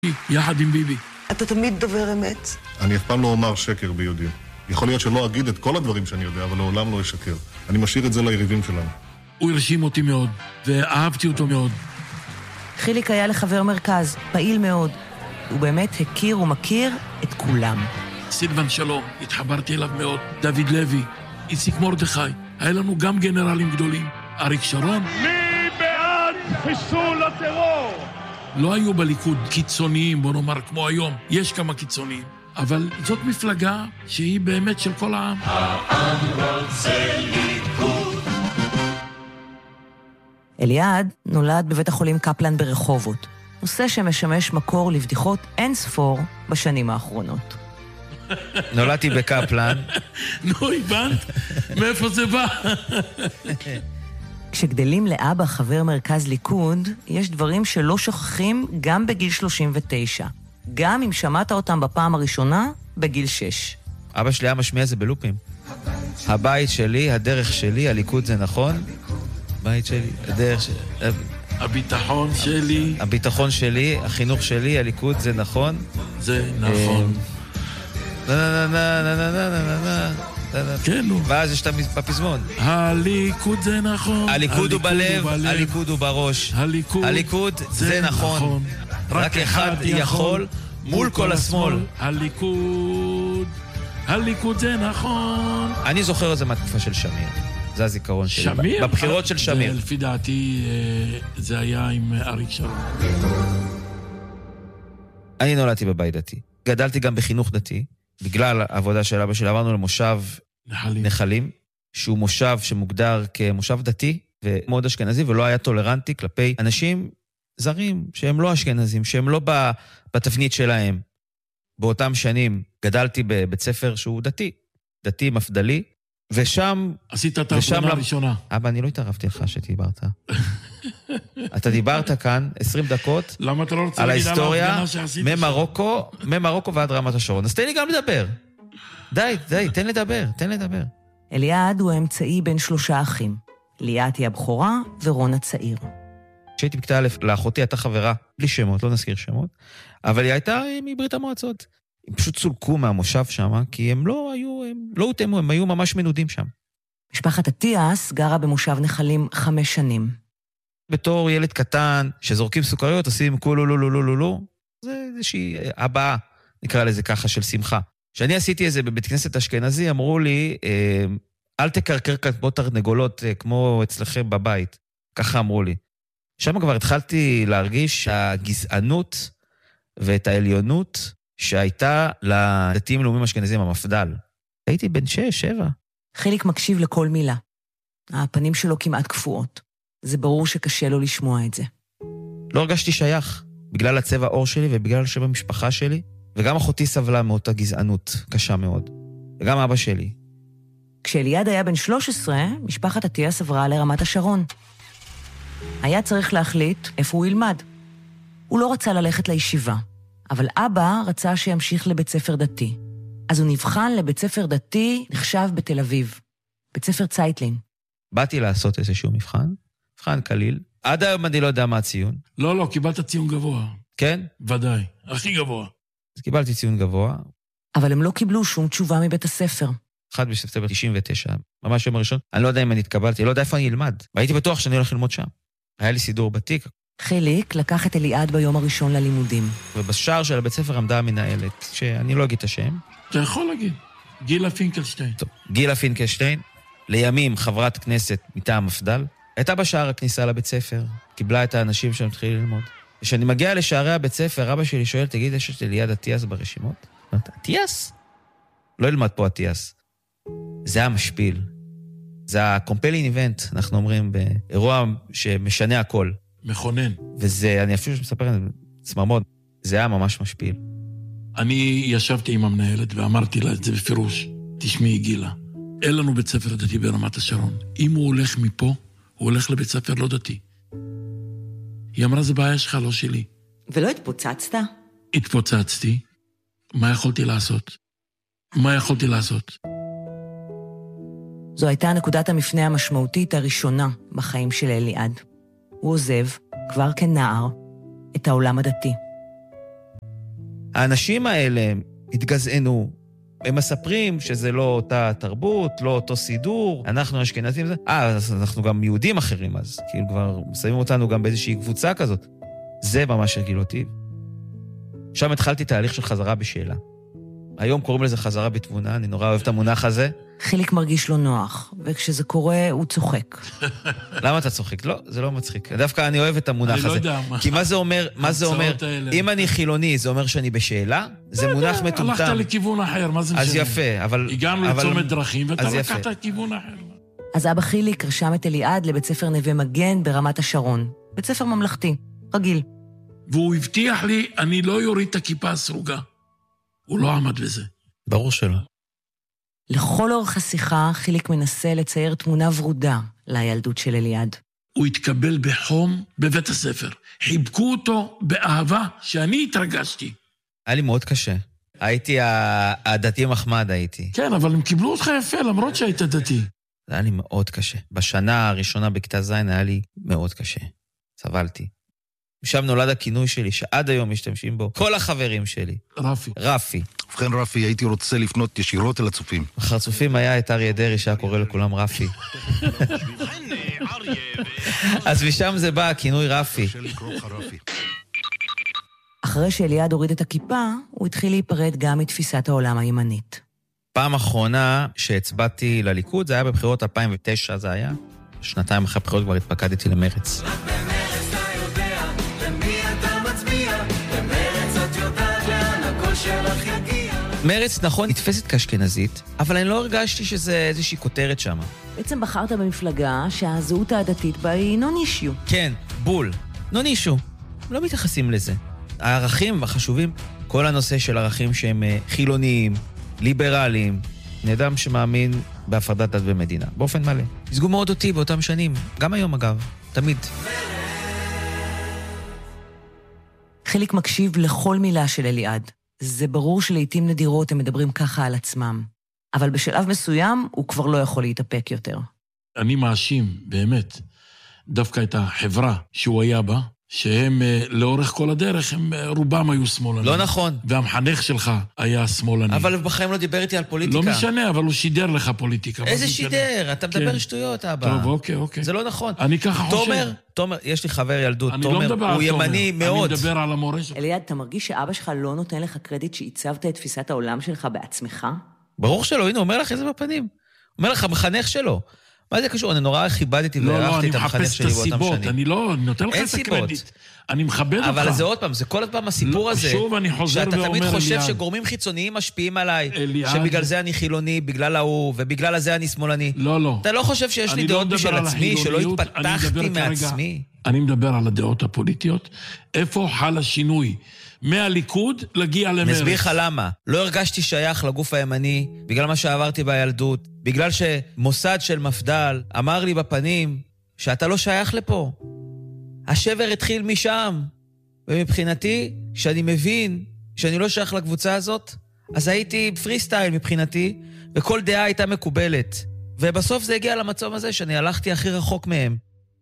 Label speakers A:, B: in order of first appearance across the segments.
A: יחד עם ביבי.
B: אתה תמיד דובר אמת?
C: אני אף פעם לא אומר שקר ביודעין. יכול להיות שלא אגיד את כל הדברים שאני יודע, אבל לעולם לא אשקר. אני משאיר את זה ליריבים שלנו.
A: הוא הרשים אותי מאוד, ואהבתי אותו מאוד.
D: חיליק היה לחבר מרכז, פעיל מאוד. הוא באמת הכיר ומכיר את כולם.
A: סילבן שלום, התחברתי אליו מאוד. דוד לוי, איציק מרדכי. היה לנו גם גנרלים גדולים. אריק שרון.
E: מי בעד חיסול הטרור?
A: לא היו בליכוד קיצוניים, בוא נאמר, כמו היום. יש כמה קיצוניים. אבל זאת מפלגה שהיא באמת של כל העם.
E: העם רוצה ליכוד.
D: אליעד נולד בבית החולים קפלן ברחובות. נושא שמשמש מקור לבדיחות אין ספור בשנים האחרונות.
F: נולדתי בקפלן.
A: נו, הבנת? מאיפה זה בא?
D: כשגדלים לאבא חבר מרכז ליכוד, יש דברים שלא שוכחים גם בגיל 39. גם אם שמעת אותם בפעם הראשונה, בגיל 6.
F: אבא שלי היה משמיע זה בלופים. הבית שלי, הדרך שלי, הליכוד זה נכון. בית שלי, הדרך שלי.
A: הביטחון שלי.
F: הביטחון שלי, החינוך שלי, הליכוד זה נכון.
A: זה נכון. כן, נו.
F: ואז יש את הפזמון.
A: הליכוד זה נכון.
F: הליכוד הוא בלב, הליכוד הוא בראש. הליכוד זה נכון. רק אחד יכול מול כל השמאל.
A: הליכוד זה נכון.
F: אני זוכר את זה מהתקופה של שמיר. זה הזיכרון שלי.
A: שמיר?
F: בבחירות של שמיר.
A: לפי דעתי זה היה עם אריק שרון.
F: אני נולדתי בבית דתי. גדלתי גם בחינוך דתי. בגלל העבודה של אבא שלי עברנו למושב נחלים, שהוא מושב שמוגדר כמושב דתי ומאוד אשכנזי, ולא היה טולרנטי כלפי אנשים זרים שהם לא אשכנזים, שהם לא בתפנית שלהם. באותם שנים גדלתי בבית ספר שהוא דתי, דתי מפדלי, ושם...
A: עשית את ההפגנה הראשונה.
F: אבא, אני לא התערבתי לך שדיברת. אתה דיברת כאן 20 דקות
A: למה אתה לא רוצה
F: על
A: להגיד
F: ההיסטוריה ממרוקו ועד רמת השרון. אז תן לי גם לדבר. די, תן לדבר.
D: אליעד הוא האמצעי בין 3 אחים. ליאת היא הבכורה ורון הצעיר.
F: כשהייתי בכיתה א', לאחותי הייתה חברה, בלי שמות, לא נזכיר שמות, אבל היא הייתה מברית המועצות. הם פשוט צולקו מהמושב שם, כי הם לא הותאמו, הם היו ממש מנודים שם.
D: משפחת אטיאס גרה במושב נחלים 5 שנים.
F: בתור ילד קטן, שזורקים סוכריות, עושים קולולולולולולו, זה איזושהי הבאה, נקרא לזה ככה, של שמחה. כשאני עשיתי את זה בבית כנסת אשכנזי, אמרו לי, אל תקרקר כמו תרנגולות, כמו אצלכם בבית. ככה אמרו לי. שם כבר התחלתי להרגיש הגזענות ואת העליונות שהייתה לדתיים לאומיים אשכנזים, המפדל. הייתי בן 6-7.
D: חיליק מקשיב לכל מילה. הפנים שלו כמעט קפואות. זה ברור שקשה לו לשמוע את זה.
F: לא הרגשתי שייך, בגלל הצבע העור שלי ובגלל שבמשפחה שלי, וגם אחותי סבלה מאותה גזענות קשה מאוד. וגם אבא שלי.
D: כשאליעד היה בן 13, משפחת אטיאס עברה לרמת השרון. היה צריך להחליט איפה הוא ילמד. הוא לא רצה ללכת לישיבה, אבל אבא רצה שימשיך לבית ספר דתי. אז הוא נבחן לבית ספר דתי נחשב בתל אביב, בית ספר צייטלין.
F: באתי לעשות איזשהו מבחן קליל. עד היום אני לא יודע מה הציון.
A: לא, קיבלת ציון גבוה.
F: כן?
A: ודאי, הכי גבוה.
F: אז קיבלתי ציון גבוה.
D: אבל הם לא קיבלו שום תשובה מבית הספר.
F: 1 בספטמבר 99, ממש יום הראשון. אני לא יודע אם אני התקבלתי, לא יודע איפה אני אלמד. והייתי בטוח שאני הולך ללמוד שם. היה לי סידור בתיק.
D: חיליק לקח את אליעד ביום הראשון ללימודים.
F: ובשער של הבית ספר עמדה המנהלת, שאני לא אגיד את השם.
A: אתה יכול להגיד. גילה פינקלשטיין.
F: טוב, גילה פינקלשטיין, לימים חברת כנסת מטעם מפדל, הייתה בשער הכניסה לבית ספר, קיבלה את האנשים שהם התחילו ללמוד. כשאני מגיע לשערי הבית ספר, אבא שלי שואל, תגיד, יש את אליעד אטיאס ברשימות? אטיאס? לא ילמד פה אטיאס. זה המשפיל. זה ה-compelling event, אנחנו אומרים, באירוע שמשנה הכל.
A: מכונן.
F: וזה, אני אפילו שמספר את זה, צמרמוד, זה היה ממש משפיל.
A: אני ישבתי עם המנהלת ואמרתי לה את זה בפירוש. תשמעי גילה, אין לנו בית ספר דתי ברמת השרון. אם הוא הולך מפה, הוא הולך לבית ספר לא דתי. היא אמרה, זה בעיה שלך, לא שלי.
D: ולא התפוצצת?
A: התפוצצתי. מה יכולתי לעשות?
D: זו הייתה נקודת המפנה המשמעותית הראשונה בחיים של אליעד. הוא עוזב, כבר כנער, את העולם הדתי.
F: האנשים האלה התגזענו, הם מספרים שזה לא אותה תרבות, לא אותו סידור, אנחנו אשכנזים, אז אנחנו גם יהודים אחרים, אז כאילו כבר שמים אותנו גם באיזושהי קבוצה כזאת. זה ממש הרגיל אותי. שם התחלתי תהליך של חזרה בשאלה. היום קוראים לזה חזרה בתבונה, אני נורא אוהב את המונח הזה.
D: חיליק מרגיש לו נוח, וכשזה קורה הוא צוחק.
F: למה אתה צוחק? לא, זה לא מצחיק. דווקא אני אוהב את המונח הזה.
A: אני לא יודע מה.
F: כי מה זה אומר? אם אני חילוני, זה אומר שאני בשאלה? זה מונח מטומטם.
A: הלכת לכיוון אחר, מה זה משנה?
F: אז יפה, אבל...
A: הגענו לצומת דרכים, ואתה לקחת לכיוון אחר.
D: אז אבא חיליק רשם את אליעד לבית ספר נווה מגן ברמת השרון. בית ספר ממלכתי, רגיל.
A: והוא הבטיח לי, אני לא יוריד את הכיפה הסרוגה. הוא לא עמד בזה.
F: ברור שלא.
D: לכל אורך השיחה, חיליק מנסה לצייר תמונה ורודה לילדות של אליעד.
A: הוא התקבל בחום בבית הספר. חיבקו אותו באהבה שאני התרגשתי.
F: היה לי מאוד קשה. הייתי הדתי מחמד הייתי.
A: כן, אבל הם קיבלו אותך יפה, למרות שהיית דתי.
F: זה היה לי מאוד קשה. בשנה הראשונה בכיתה ז' היה לי מאוד קשה. סבלתי. משם נולד הכינוי שלי, שעד היום משתמשים בו כל החברים שלי.
A: רפי.
F: רפי.
B: ובכן רפי, הייתי רוצה לפנות ישירות אל הצופים.
F: החצופים היה את אריה דרעי שהיה קורא לכולם רפי. אז משם זה בא, הכינוי רפי.
D: אחרי שאליעד הוריד את הכיפה, הוא התחיל להיפרד גם מתפיסת העולם הימנית.
F: פעם אחרונה שהצבעתי לליכוד, זה היה בבחירות 2009, זה היה. שנתיים אחרי הבחירות כבר התפקדתי למרץ. מרץ נכון נתפסת כאשכנזית, אבל אני לא הרגשתי שזה איזושהי כותרת שם.
D: בעצם בחרת במפלגה שהזהות העדתית בה היא נון-אישיו.
F: כן, בול. נון-אישיו. לא מתייחסים לזה. הערכים החשובים, כל הנושא של ערכים שהם חילוניים, ליברליים, נאדם שמאמין בהפרדת דת ומדינה, באופן מלא. הסגו מאוד אותי באותם שנים, גם היום אגב, תמיד.
D: חיליק מקשיב לכל מילה של אליעד. זה ברור שלעיתים נדירות הם מדברים ככה על עצמם. אבל בשלב מסוים הוא כבר לא יכול להתאפק יותר.
A: אני מאשים, באמת, דווקא את החברה שהוא היה בה, שהם לאורך כל הדרך, הם רובם היו שמאלנים.
F: לא נכון.
A: והמחנך שלך היה שמאלני.
F: אבל בחיים לא דיבר איתי על פוליטיקה.
A: לא משנה, אבל הוא שידר לך פוליטיקה.
F: איזה שידר? אתה מדבר שטויות, אבא.
A: טוב, אוקיי.
F: זה לא נכון.
A: אני ככה חושב.
F: תומר, יש לי חבר ילדות,
A: אני לא מדבר על תומר.
F: הוא ימני מאוד.
A: אני מדבר על המורשת.
D: אליעד, אתה מרגיש שאבא שלך לא נותן לך קרדיט שעיצבת את תפיסת העולם שלך בעצמך?
F: ברור שלא, הנה, הוא אומר לך איזה בפנים. הוא אומר לך, המחנך שלו. מה זה קשור? אני נורא כיבדתי והערכתי את המחנך שלי באותם שנים.
A: אני לא, אני נותן לך את הקרדיט. אני מכבד אותך.
F: אבל זה עוד פעם, זה כל פעם הסיפור הזה.
A: שוב אני חוזר ואומר
F: שאתה תמיד חושב שגורמים חיצוניים משפיעים עליי, שבגלל זה אני חילוני, בגלל ההוא, ובגלל הזה אני שמאלני.
A: לא.
F: אתה לא חושב שיש לי דעות בשביל עצמי, שלא התפתחתי מעצמי?
A: אני מדבר על הדעות הפוליטיות. איפה חל השינוי? מהליכוד להגיע למרץ.
F: נסביר לך למה. לא הרגשתי שייך לגוף הימני, בגלל מה שעברתי בילדות, בגלל שמוסד של מפדל אמר לי בפנים שאתה לא שייך לפה. השבר התחיל משם. ומבחינתי, שאני מבין שאני לא שייך לקבוצה הזאת, אז הייתי פרי סטייל מבחינתי, וכל דעה הייתה מקובלת. ובסוף זה הגיע למצב הזה שאני הלכתי הכי רחוק מהם.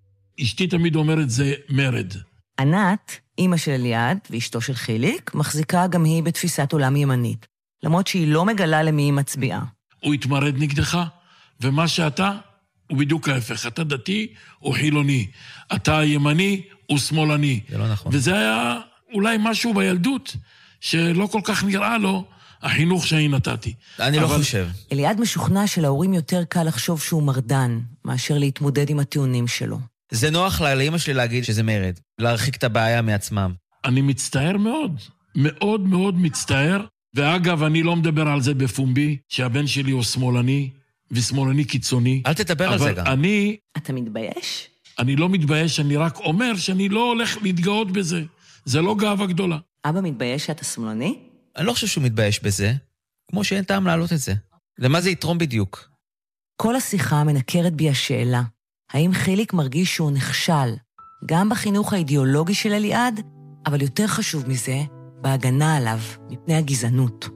A: אשתי תמיד אומרת זה מרד.
D: ענת, אמא של אליעד ואשתו של חיליק, מחזיקה גם היא בתפיסת עולם ימנית, למרות שהיא לא מגלה למי היא מצביעה.
A: הוא התמרד נגדך, ומה שאתה הוא בדיוק ההפך. אתה דתי או חילוני. אתה ימני או שמאלני.
F: זה לא נכון.
A: וזה היה אולי משהו בילדות שלא כל כך נראה לו החינוך שאני נתתי.
F: אני לא חושב.
D: אליעד משוכנע שלהורים יותר קל לחשוב שהוא מרדן, מאשר להתמודד עם הטיעונים שלו.
F: זה נוח לאמא שלי להגיד שזה מרד, להרחיק את הבעיה מעצמם.
A: אני מצטער מאוד, מאוד מאוד מצטער, ואגב, אני לא מדבר על זה בפומבי, שהבן שלי הוא שמאלני, ושמאלני קיצוני.
F: אל תדבר על זה גם.
A: אבל
D: אתה מתבייש?
A: אני לא מתבייש, אני רק אומר שאני לא הולך להתגאות בזה. זה לא גאווה גדולה.
D: אבא מתבייש שאתה שמאלני?
F: אני לא חושב שהוא מתבייש בזה, כמו שאין טעם להעלות את זה. למה זה יתרום בדיוק?
D: כל השיחה מנקרת בי השאלה, האם חיליק מרגיש שהוא נכשל, גם בחינוך האידיאולוגי של אליעד, אבל יותר חשוב מזה, בהגנה עליו, מפני הגזענות.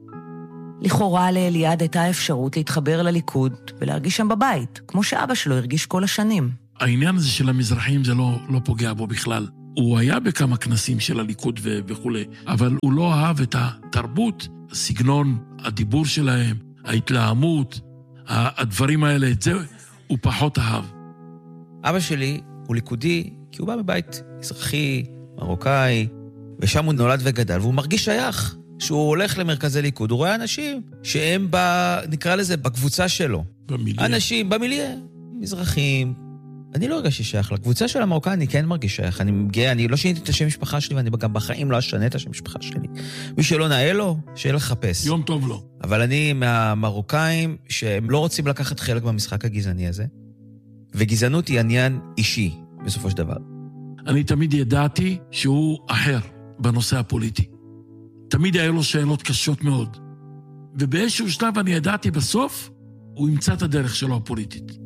D: לכאורה לאליעד הייתה אפשרות להתחבר לליכוד ולהרגיש שם בבית, כמו שאבא שלו הרגיש כל השנים.
A: העניין הזה של המזרחים זה לא פוגע בו בכלל. הוא היה בכמה כנסים של הליכוד וכו', אבל הוא לא אהב את התרבות, הסגנון, הדיבור שלהם, ההתלהמות, הדברים האלה, את זה הוא פחות אהב.
F: אבא שלי הוא ליכודי, כי הוא בא מבית אזרחי, מרוקאי, ושם הוא נולד וגדל, והוא מרגיש שייך. שהוא הולך למרכזי ליכוד, הוא רואה אנשים שהם נקרא לזה, בקבוצה שלו.
A: במיליה.
F: אנשים, במיליה, מזרחים. אני לא הרגשתי שייך. לקבוצה של המרוקאי אני כן מרגיש שייך. אני גאה, אני לא שיניתי את השם משפחה שלי, ואני גם בחיים לא אשנה את השם משפחה שלי. מי שלא נאה לו, שיהיה לחפש.
A: יום טוב לו.
F: אבל אני מהמרוקאים שהם לא רוצים לקחת חלק במשחק הגזעני הזה, וגזענות היא עניין אישי, בסופו של דבר.
A: אני תמיד ידעתי שהוא אחר בנושא הפוליטי. תמיד היה לו שאלות קשות מאוד. ובאיזשהו שלב אני ידעתי בסוף, הוא ימצא את הדרך שלו הפוליטית.